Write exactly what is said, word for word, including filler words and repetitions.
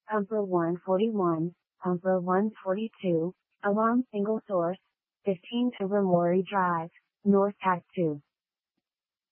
Pumper one forty-one, Pumper one forty-two, Alarm Single Source, fifteen Tobermory Drive, North Cat two.